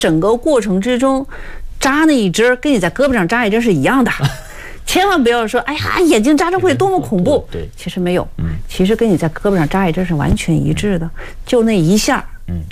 整个过程之中，扎那一针跟你在胳膊上扎一针是一样的。千万不要说，哎呀，眼睛扎针会多么恐怖。 对， 其实没有，其实跟你在胳膊上扎一针是完全一致的，就那一下